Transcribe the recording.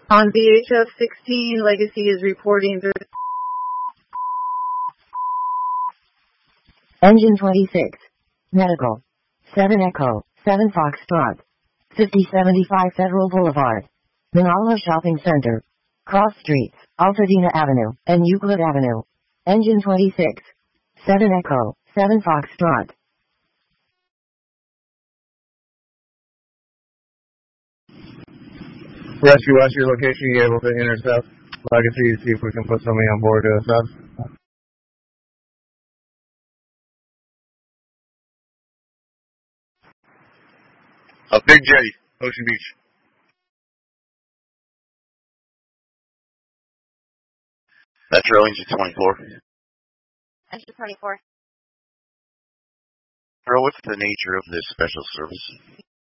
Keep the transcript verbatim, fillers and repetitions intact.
On V H F sixteen, Legacy is reporting through Engine twenty-six. Medical. seven Echo, seven Foxtrot. fifty seventy-five Federal Boulevard. Manala Shopping Center. Cross Streets, Altadena Avenue, and Euclid Avenue. Engine twenty-six. seven Echo, seven Foxtrot. Rescue, what's your location? You able to intercept Legacy to see if we can put somebody on board to assess? A Big Jetty, Ocean Beach. Metro Engine twenty-four. Engine twenty-four. Girl, what's the nature of this special service?